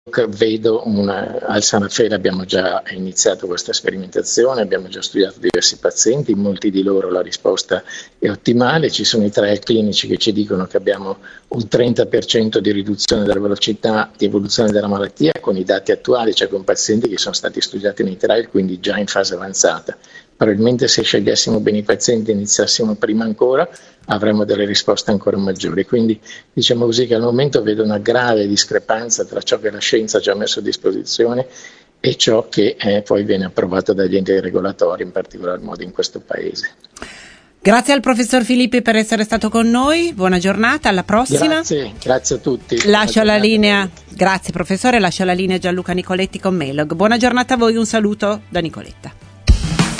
vedo al San Raffaele abbiamo già iniziato questa sperimentazione, abbiamo già studiato diversi pazienti, in molti di loro la risposta è ottimale, ci sono i trial clinici che ci dicono che abbiamo un 30% di riduzione della velocità di evoluzione della malattia con i dati attuali, cioè con pazienti che sono stati studiati nei trial, quindi già in fase avanzata. Probabilmente se scegliessimo bene i pazienti e iniziassimo prima ancora avremmo delle risposte ancora maggiori. Quindi diciamo così che al momento vedo una grave discrepanza tra ciò che la scienza ci ha messo a disposizione e ciò che poi viene approvato dagli enti regolatori, in particolar modo in questo Paese. Grazie al professor Filippi per essere stato con noi, buona giornata, alla prossima. Grazie a tutti. Lascio la linea, grazie professore, lascio la linea a Gianluca Nicoletti con Mailog. Buona giornata a voi, un saluto da Nicoletta.